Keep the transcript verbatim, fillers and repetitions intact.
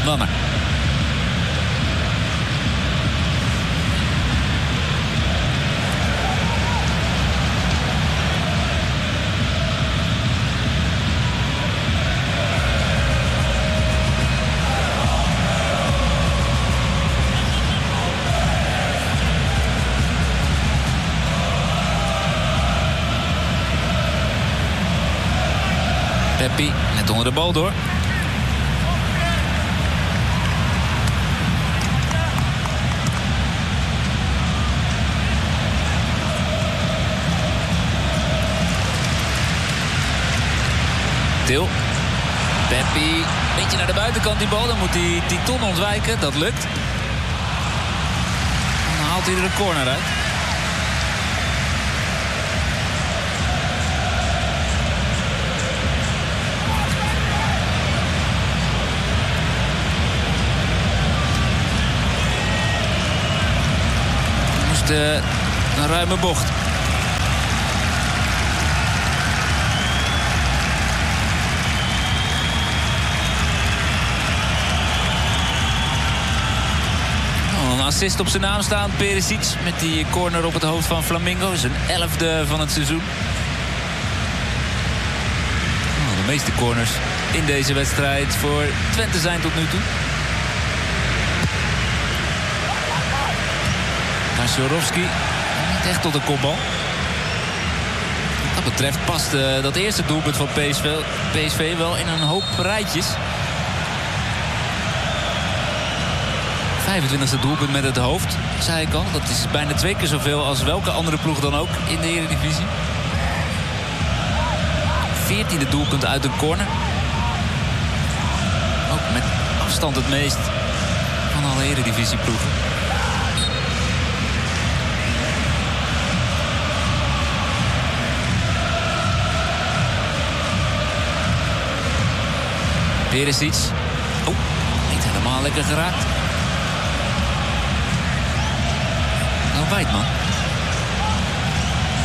Wanner. Peppi, net onder de bal door. Til. Peppi, beetje naar de buitenkant die bal. Dan moet hij Titon ontwijken, dat lukt. Dan haalt hij er een corner uit. Uh, een ruime bocht. Oh, een assist op zijn naam staan. Perisic met die corner op het hoofd van Flamingo. Zijn elfde van het seizoen. Oh, de meeste corners in deze wedstrijd voor Twente zijn tot nu toe. Sjorovski, niet echt tot een kopbal. Wat dat betreft past uh, dat eerste doelpunt van P S V, P S V wel in een hoop rijtjes. vijfentwintigste doelpunt met het hoofd, zei ik al. Dat is bijna twee keer zoveel als welke andere ploeg dan ook in de Eredivisie. veertiende doelpunt uit een corner. Ook met afstand het meest van alle Eredivisieploegen. Perisic. Oh, niet helemaal lekker geraakt. Nou, Weidman.